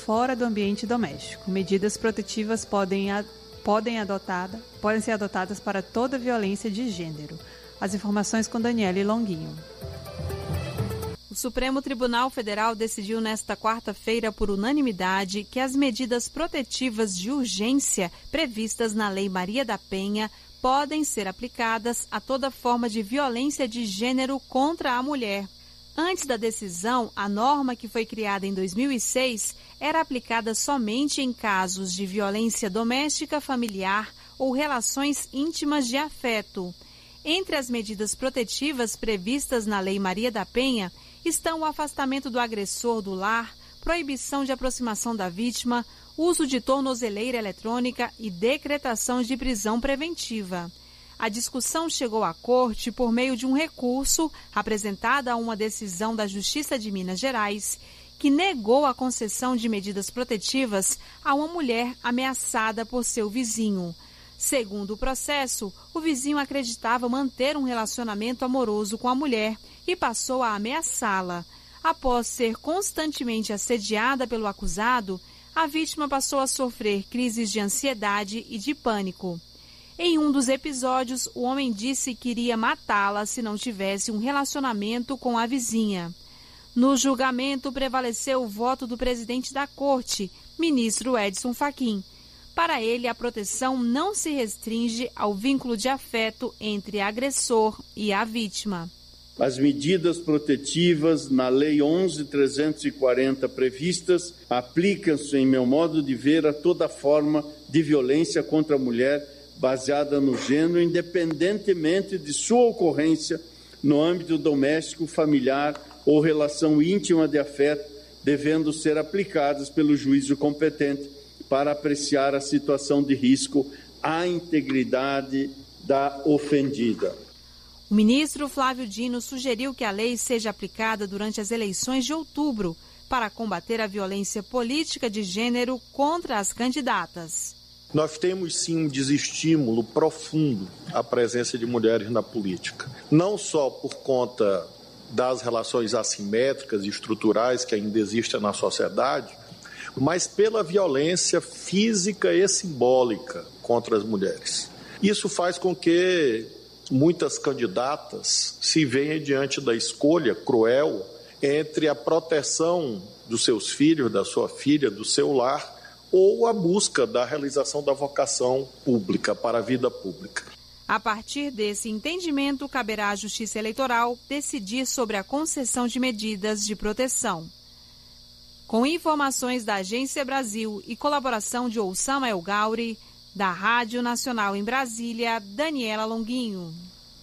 fora do ambiente doméstico. Medidas protetivas podem ser adotadas para toda violência de gênero. As informações com Daniele Longuinho. O Supremo Tribunal Federal decidiu nesta quarta-feira, por unanimidade, que as medidas protetivas de urgência previstas na Lei Maria da Penha podem ser aplicadas a toda forma de violência de gênero contra a mulher. Antes da decisão, a norma, que foi criada em 2006, era aplicada somente em casos de violência doméstica, familiar ou relações íntimas de afeto. Entre as medidas protetivas previstas na Lei Maria da Penha estão o afastamento do agressor do lar, proibição de aproximação da vítima, uso de tornozeleira eletrônica e decretação de prisão preventiva. A discussão chegou à Corte por meio de um recurso apresentado a uma decisão da Justiça de Minas Gerais, que negou a concessão de medidas protetivas a uma mulher ameaçada por seu vizinho. Segundo o processo, o vizinho acreditava manter um relacionamento amoroso com a mulher e passou a ameaçá-la. Após ser constantemente assediada pelo acusado, a vítima passou a sofrer crises de ansiedade e de pânico. Em um dos episódios, o homem disse que iria matá-la se não tivesse um relacionamento com a vizinha. No julgamento, prevaleceu o voto do presidente da Corte, ministro Edson Fachin. Para ele, a proteção não se restringe ao vínculo de afeto entre agressor e a vítima. As medidas protetivas na Lei 11.340 previstas aplicam-se, em meu modo de ver, a toda forma de violência contra a mulher baseada no gênero, independentemente de sua ocorrência no âmbito doméstico, familiar ou relação íntima de afeto, devendo ser aplicadas pelo juízo competente para apreciar a situação de risco à integridade da ofendida. O ministro Flávio Dino sugeriu que a lei seja aplicada durante as eleições de outubro para combater a violência política de gênero contra as candidatas. Nós temos sim um desestímulo profundo à presença de mulheres na política, não só por conta das relações assimétricas e estruturais que ainda existem na sociedade, mas pela violência física e simbólica contra as mulheres. Isso faz com que muitas candidatas se venham diante da escolha cruel entre a proteção dos seus filhos, da sua filha, do seu lar, ou a busca da realização da vocação pública para a vida pública. A partir desse entendimento, caberá à Justiça Eleitoral decidir sobre a concessão de medidas de proteção. Com informações da Agência Brasil e colaboração de Oussama El Gauri, da Rádio Nacional em Brasília, Daniela Longuinho.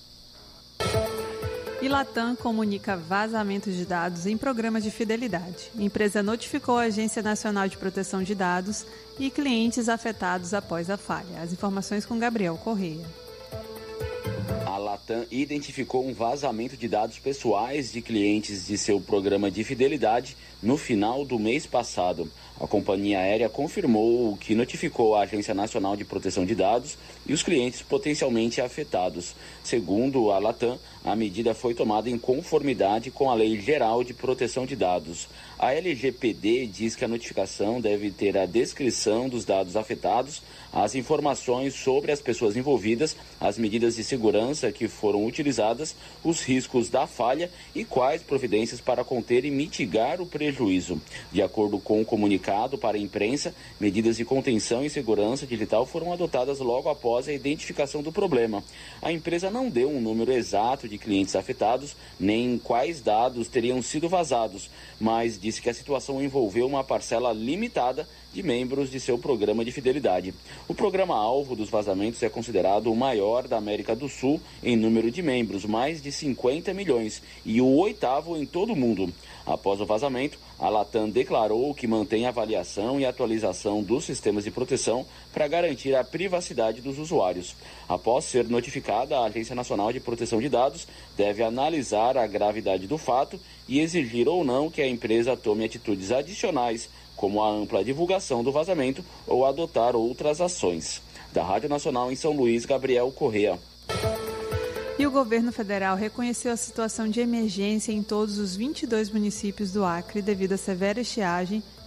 E Latam comunica vazamento de dados em programa de fidelidade. A empresa notificou a Agência Nacional de Proteção de Dados e clientes afetados após a falha. As informações com Gabriel Correia. A Latam identificou um vazamento de dados pessoais de clientes de seu programa de fidelidade no final do mês passado. A companhia aérea confirmou que notificou a Agência Nacional de Proteção de Dados e os clientes potencialmente afetados. Segundo a Latam, a medida foi tomada em conformidade com a Lei Geral de Proteção de Dados. A LGPD diz que a notificação deve ter a descrição dos dados afetados, as informações sobre as pessoas envolvidas, as medidas de segurança que foram utilizadas, os riscos da falha e quais providências para conter e mitigar o prejuízo. De acordo com o comunicado para a imprensa, medidas de contenção e segurança digital foram adotadas logo após a identificação do problema. A empresa não deu um número exato de clientes afetados, nem quais dados teriam sido vazados, mas disse que a situação envolveu uma parcela limitada de membros de seu programa de fidelidade. O programa-alvo dos vazamentos é considerado o maior da América do Sul em número de membros, mais de 50 milhões, e o 8º em todo o mundo. Após o vazamento, a Latam declarou que mantém a avaliação e atualização dos sistemas de proteção para garantir a privacidade dos usuários. Após ser notificada, a Agência Nacional de Proteção de Dados deve analisar a gravidade do fato e exigir ou não que a empresa tome atitudes adicionais, como a ampla divulgação do vazamento ou adotar outras ações. Da Rádio Nacional em São Luís, Gabriel Correia. E o governo federal reconheceu a situação de emergência em todos os 22 municípios do Acre devido à severa estiagem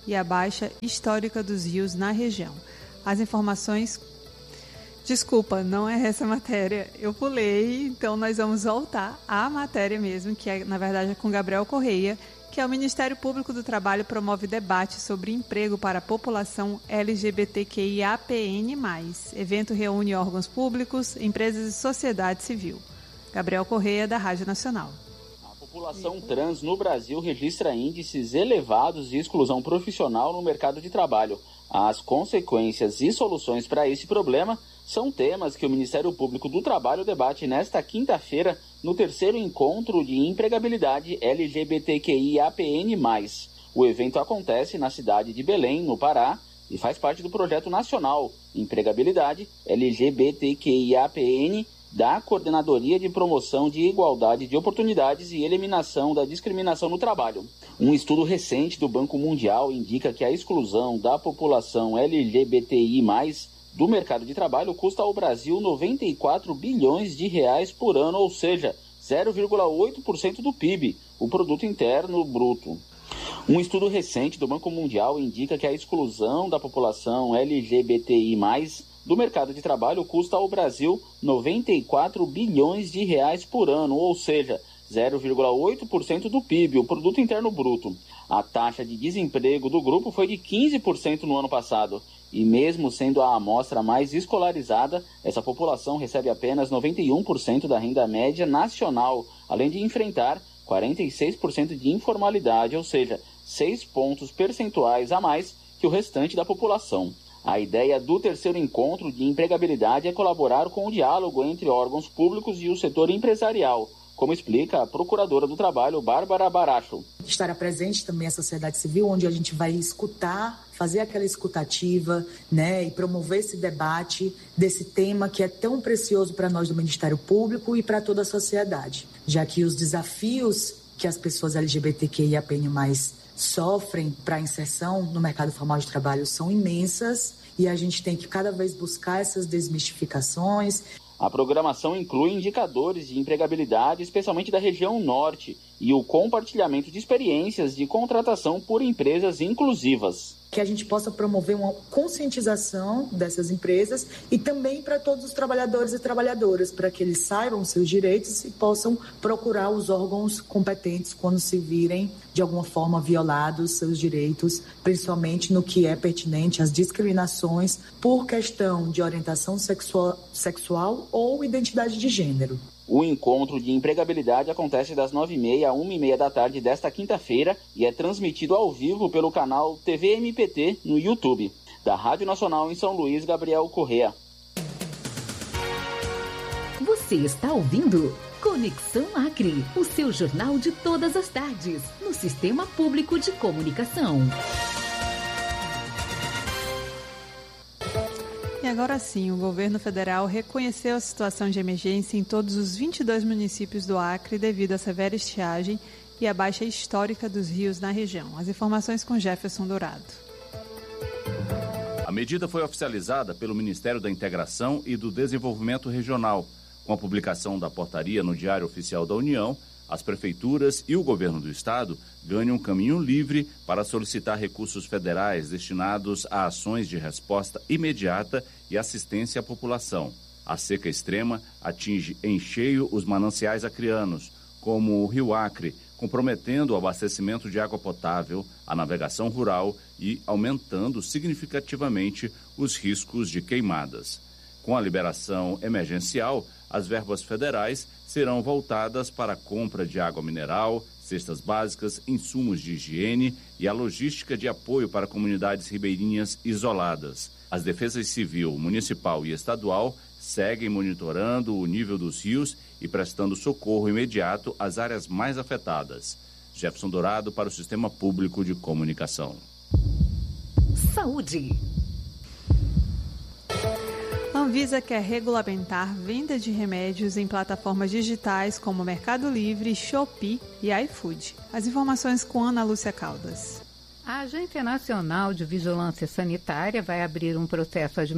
e a baixa histórica dos rios na região. As informações... Desculpa, não é essa matéria. Eu pulei, então nós vamos voltar à matéria mesmo, que é, na verdade, com Gabriel Correia, que é o Ministério Público do Trabalho promove debate sobre emprego para a população LGBTQIAPN+. Evento reúne órgãos públicos, empresas e sociedade civil. Gabriel Correia, da Rádio Nacional. A população trans no Brasil registra índices elevados de exclusão profissional no mercado de trabalho. As consequências e soluções para esse problema são temas que o Ministério Público do Trabalho debate nesta quinta-feira no 3º Encontro de Empregabilidade LGBTQIAPN+. O evento acontece na cidade de Belém, no Pará, e faz parte do projeto nacional Empregabilidade LGBTQIAPN da Coordenadoria de Promoção de Igualdade de Oportunidades e Eliminação da Discriminação no Trabalho. Um estudo recente do Banco Mundial indica que a exclusão da população LGBTI+, do mercado de trabalho custa ao Brasil 94 bilhões de reais por ano, ou seja, 0,8% do PIB, o Produto Interno Bruto. Um estudo recente do Banco Mundial indica que a exclusão da população LGBTI+, do mercado de trabalho custa ao Brasil 94 bilhões de reais por ano, ou seja, 0,8% do PIB, o Produto Interno Bruto. A taxa de desemprego do grupo foi de 15% no ano passado. E mesmo sendo a amostra mais escolarizada, essa população recebe apenas 91% da renda média nacional, além de enfrentar 46% de informalidade, ou seja, 6 pontos percentuais a mais que o restante da população. A ideia do 3º Encontro de Empregabilidade é colaborar com o diálogo entre órgãos públicos e o setor empresarial, como explica a Procuradora do Trabalho, Bárbara Baracho. Estará presente também a sociedade civil, onde a gente vai escutar, fazer aquela escutativa, né, e promover esse debate desse tema que é tão precioso para nós do Ministério Público e para toda a sociedade, já que os desafios que as pessoas LGBTQIAPN+, sofrem para a inserção no mercado formal de trabalho são imensas e a gente tem que cada vez buscar essas desmistificações. A programação inclui indicadores de empregabilidade, especialmente da região norte, e o compartilhamento de experiências de contratação por empresas inclusivas. Que a gente possa promover uma conscientização dessas empresas e também para todos os trabalhadores e trabalhadoras, para que eles saibam seus direitos e possam procurar os órgãos competentes quando se virem de alguma forma violados seus direitos, principalmente no que é pertinente às discriminações por questão de orientação sexual ou identidade de gênero. O encontro de empregabilidade acontece das 9h30 a 1h30 da tarde desta quinta-feira e é transmitido ao vivo pelo canal TV MPT no YouTube. Da Rádio Nacional em São Luís, Gabriel Correia. Você está ouvindo Conexão Acre, o seu jornal de todas as tardes, no Sistema Público de Comunicação. E agora sim, o governo federal reconheceu a situação de emergência em todos os 22 municípios do Acre devido à severa estiagem e à baixa histórica dos rios na região. As informações com Jefferson Dourado. A medida foi oficializada pelo Ministério da Integração e do Desenvolvimento Regional. Com a publicação da portaria no Diário Oficial da União, as prefeituras e o governo do estado ganham um caminho livre para solicitar recursos federais destinados a ações de resposta imediata e assistência à população. A seca extrema atinge em cheio os mananciais acreanos, como o Rio Acre, comprometendo o abastecimento de água potável, a navegação rural e aumentando significativamente os riscos de queimadas. Com a liberação emergencial, as verbas federais serão voltadas para a compra de água mineral, cestas básicas, insumos de higiene e a logística de apoio para comunidades ribeirinhas isoladas. As defesas civil, municipal e estadual seguem monitorando o nível dos rios e prestando socorro imediato às áreas mais afetadas. Jefferson Dourado para o Sistema Público de Comunicação. Saúde. A Anvisa quer regulamentar venda de remédios em plataformas digitais como Mercado Livre, Shopee e iFood. As informações com Ana Lúcia Caldas. A Agência Nacional de Vigilância Sanitária vai abrir um processo administrativo